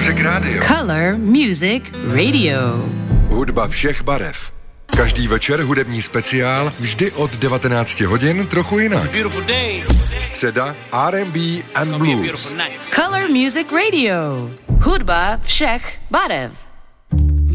Music Radio. Color Music Radio. Hudba všech barev. Každý večer hudební speciál, vždy od 19 hodin, trochu jinak. Středa R&B and Blues. Color Music Radio. Hudba všech barev.